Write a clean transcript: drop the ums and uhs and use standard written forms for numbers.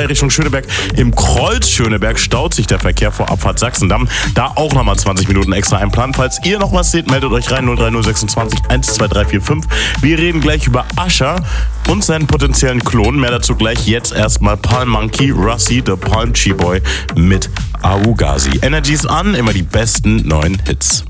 Richtung Schöneberg. Im Kreuz Schöneberg staut sich der Verkehr vor Abfahrt Sachsendamm. Da auch nochmal 20 Minuten extra einplanen. Falls ihr noch was seht, meldet euch rein 03026 12345. Wir reden gleich über Usher und seinen potenziellen Klon. Mehr dazu gleich. Jetzt erstmal Palm Monkey, Russi, the Palm Chi Boy mit Augazi. Energy ist an, immer die besten neuen Hits.